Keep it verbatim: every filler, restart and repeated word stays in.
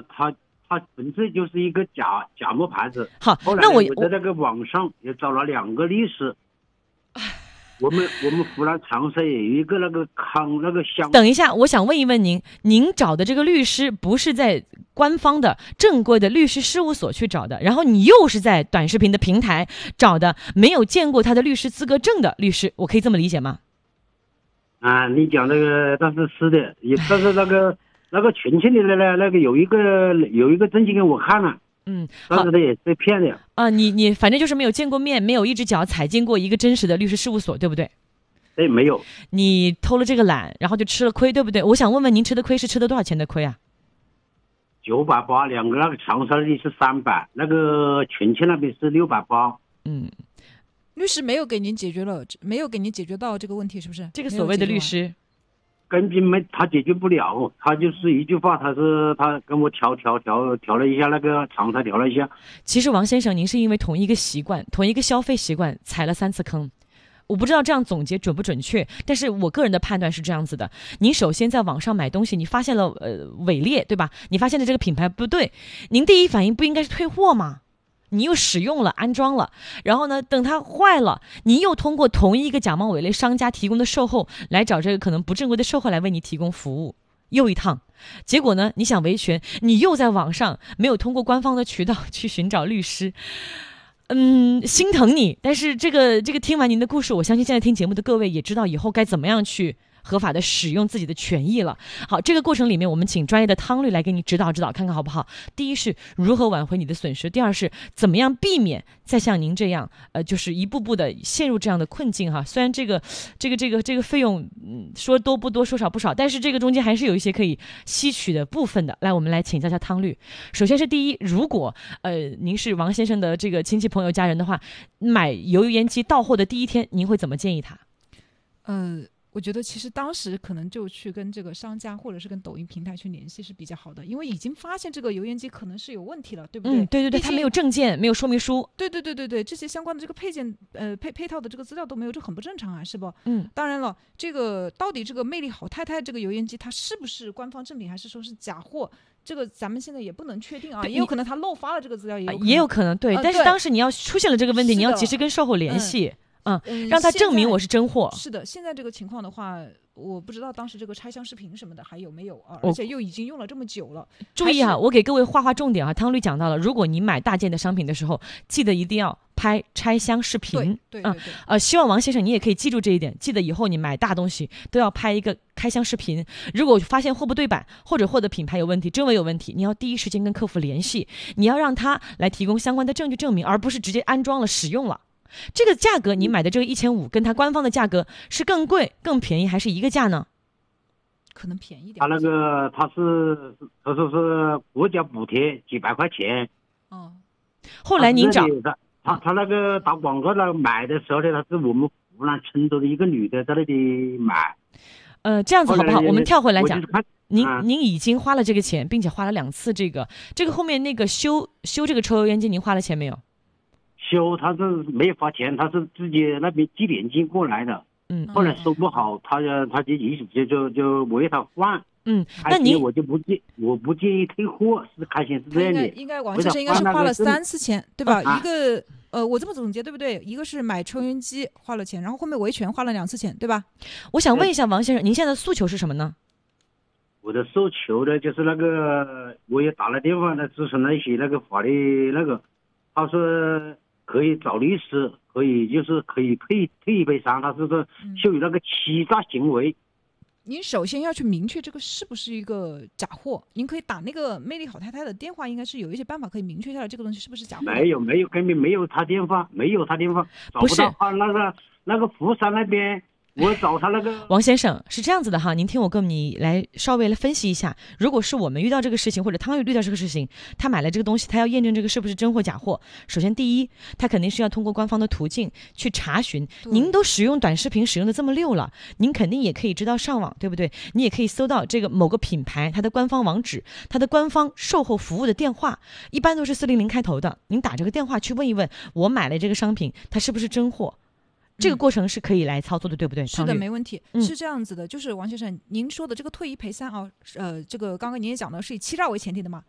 呢，它它本身就是一个假假冒牌子。 好， 后来那我我在那个网上也找了两个律师。我们我们湖南长沙也有一个那个康那个乡。 等一下，我想问一问您，您找的这个律师不是在官方的正规的律师事务所去找的，然后你又是在短视频的平台找的，没有见过他的律师资格证的律师，我可以这么理解吗？ 啊，你讲这个，但是是的，也但是那个那个群群里的呢，那个有一个有一个证据给我看了。 嗯， 但是他也是骗的啊！你你反正就是没有见过面，没有一只脚踩进过一个真实的律师事务所，对不对？ 对，没有。 你偷了这个懒，然后就吃了亏，对不对？我想问问您，吃的亏是吃的多少钱的亏啊？ 九百八，两个那个长沙的是三百，那个全县那边是六百八。 嗯， 律师没有给您解决了，没有给您解决到这个问题，是不是？ 这个所谓的律师。 根本没，他解决不了，他就是一句话，他是他跟我调调调调了一下那个长沙调了一下。 其实王先生，您是因为同一个习惯，同一个消费习惯踩了三次坑。我不知道这样总结准不准确，但是我个人的判断是这样子的：您首先在网上买东西，你发现了呃伪劣，对吧？你发现了这个品牌不对，您第一反应不应该是退货吗？你又使用了安装了，然后呢等它坏了，你又通过同一个假冒伪劣商家提供的售后来找这个可能不正规的售后来为你提供服务，又一趟。结果呢你想维权，你又在网上没有通过官方的渠道去寻找律师。嗯，心疼你，但是这个这个听完您的故事，我相信现在听节目的各位也知道以后该怎么样去合法的使用自己的权益了。好，这个过程里面我们请专业的汤律来给你指导指导，看看好不好。第一是如何挽回你的损失，第二是怎么样避免再像您这样呃，就是一步步的陷入这样的困境哈。虽然这个这个这个这个费用嗯说多不多说少不少，但是这个中间还是有一些可以吸取的部分的。来，我们来请教一下汤律。首先是第一，如果呃您是王先生的这个亲戚朋友家人的话，买油烟机到货的第一天您会怎么建议他？ 呃我觉得其实当时可能就去跟这个商家或者是跟抖音平台去联系是比较好的，因为已经发现这个油烟机可能是有问题了，对不对？ 嗯，对对对，它没有证件，没有说明书。 对对对对对，这些相关的这个配件呃配配套的这个资料都没有，这很不正常啊，是不？ 嗯， 当然了，这个到底这个魅力好太太这个油烟机它是不是官方正品，还是说是假货？这个咱们现在也不能确定啊，也有可能他漏发了这个资料，也有可能、 也有可能对、呃、但是当时你要出现了这个问题，你要及时跟售后联系。嗯嗯，让他证明我是真货。 是的，现在这个情况的话，我不知道当时这个拆箱视频什么的还有没有啊？而且又已经用了这么久了。 注意啊，我给各位画画重点啊。汤律讲到了，如果你买大件的商品的时候，记得一定要拍拆箱视频。 对对对对。 嗯、呃，希望王先生你也可以记住这一点，记得以后你买大东西都要拍一个开箱视频。如果发现货不对版，或者货的品牌有问题、真伪有问题，你要第一时间跟客服联系，你要让他来提供相关的证据证明，而不是直接安装了使用了。这个价格，你买的这个一千五，跟它官方的价格是更贵、更便宜，还是一个价呢？ 可能便宜点。 他那个他是他说是国家补贴几百块钱。 哦。 后来您找他他那个打广告的买的时候呢，他是我们湖南郴州的一个女的在那里买。 呃，这样子好不好？我们跳回来讲。您、 啊、 您已经花了这个钱，并且花了两次这个这个后面那个修修这个抽油烟机，您花了钱没有？ 修他是没有花钱，他是自己那边寄点金过来的。 嗯， 后来收不好，他他就一直就就就我给他换。 嗯，那你我就不建我不建议退货，是开心是这样的。 应该王先生应该是花了三次钱，对吧？啊、一个呃，我这么总结对不对？一个是买抽烟机花了钱，然后后面维权花了两次钱，对吧？ 我想问一下王先生，您现在的诉求是什么呢？ 我的诉求呢，就是那个我也打了电话呢，咨询了一些那个法律那个，他说可以找律师，可以就是可以退退一赔偿，他是说属于那个欺诈行为。 您首先要去明确这个是不是一个假货，您可以打那个魅力好太太的电话，应该是有一些办法可以明确下来这个东西是不是假货。 没有没有，根本没有他电话，没有他电话，找不到他那个那个福山那边。我找他那个王先生是这样子的哈，您听我跟你来稍微来分析一下，如果是我们遇到这个事情，或者汤律遇到这个事情，他买了这个东西，他要验证这个是不是真货假货。首先第一，他肯定是要通过官方的途径去查询。您都使用短视频使用的这么溜了，您肯定也可以知道上网，对不对？你也可以搜到这个某个品牌它的官方网址，它的官方售后服务的电话，一般都是四零零开头的。您打这个电话去问一问，我买了这个商品，它是不是真货？这个过程是可以来操作的，对不对？ 是的，没问题、 嗯。 是这样子的，就是王先生您说的这个退一赔三啊，呃，这个刚刚您也讲的是以欺诈为前提的嘛，